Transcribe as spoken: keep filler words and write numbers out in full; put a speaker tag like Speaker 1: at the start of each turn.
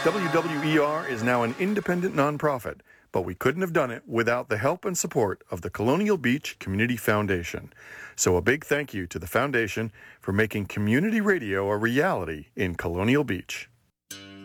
Speaker 1: W W E R is now an independent nonprofit, but we couldn't have done it without the help and support of the Colonial Beach Community Foundation. So a big thank you to the Foundation for making community radio a reality in Colonial Beach.